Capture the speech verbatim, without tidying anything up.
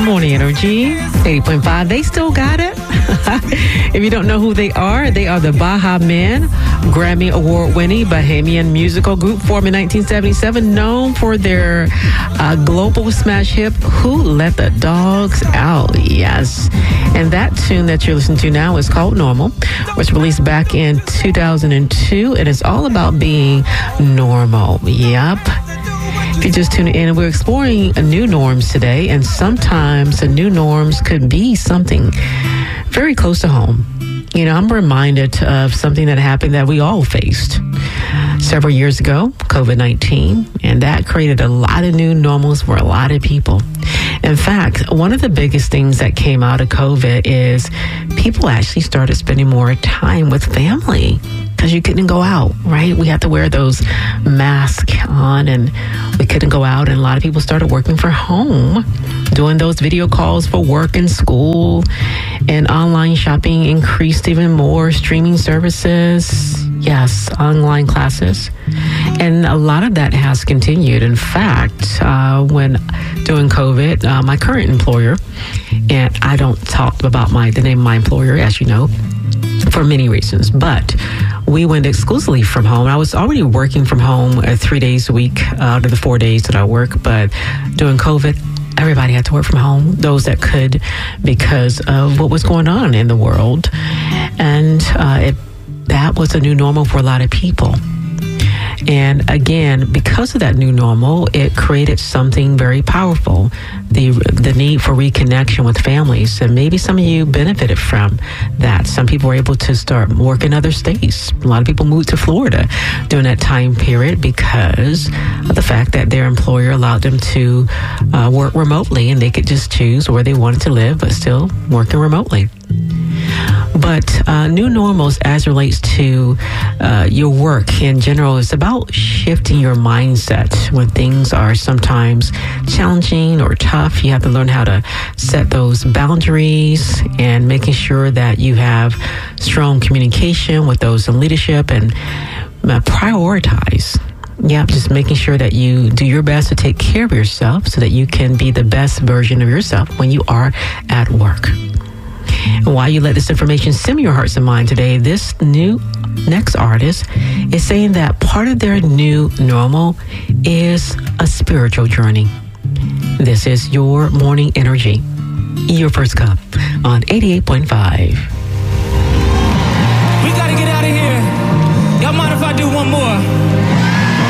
Morning Energy, eighty point five. They still got it. If you don't know who they are, they are the Baha Men, Grammy Award-winning Bahamian musical group formed in nineteen seventy-seven, known for their uh, global smash hit, Who Let the Dogs Out? Yes. And that tune that you're listening to now is called Normal, was released back in two thousand two, and it's all about being normal. Yep. If you just tune in, we're exploring new norms today, and sometimes the new norms could be something very close to home. You know, I'm reminded of something that happened that we all faced several years ago, COVID nineteen, and that created a lot of new normals for a lot of people. In fact, one of the biggest things that came out of COVID is people actually started spending more time with family because you couldn't go out, right? We had to wear those masks on and we couldn't go out. And a lot of people started working from home, doing those video calls for work and school, and online shopping increased even more, streaming services, yes, online classes. And a lot of that has continued. In fact, uh, when during COVID, uh, my current employer, and I don't talk about my the name of my employer, as you know, for many reasons, but we went exclusively from home. I was already working from home uh, three days a week out of the four days that I work, but during COVID, everybody had to work from home, those that could, because of what was going on in the world. And uh, it, that was a new normal for a lot of people. And again, because of that new normal, it created something very powerful, the the need for reconnection with families. And maybe some of you benefited from that. Some people were able to start working other states. A lot of people moved to Florida during that time period because of the fact that their employer allowed them to uh, work remotely, and they could just choose where they wanted to live, but still working remotely. But uh, new normals as relates to uh, your work in general is about shifting your mindset when things are sometimes challenging or tough. You have to learn how to set those boundaries and making sure that you have strong communication with those in leadership and uh, prioritize. Yeah, just making sure that you do your best to take care of yourself so that you can be the best version of yourself when you are at work. And while you let this information simmer your hearts and mind today, this new next artist is saying that part of their new normal is a spiritual journey. This is your morning energy, your first cup on eighty-eight point five. We gotta get out of here.